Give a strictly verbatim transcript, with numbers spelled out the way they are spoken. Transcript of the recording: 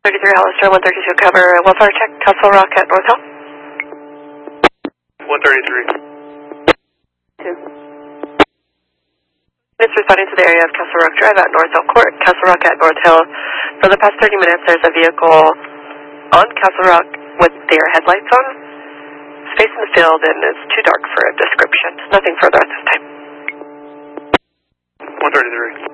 thirty-three Hollister, one thirty-two cover, welfare check, Castle Rock at North Hill. one thirty-three. Two. It's responding to the area of Castle Rock Drive at North Hill Court, Castle Rock at North Hill. For the past thirty minutes, there's a vehicle on Castle Rock with their headlights on. Space in the field, and it's too dark for a description. Nothing further at this time. one thirty-three.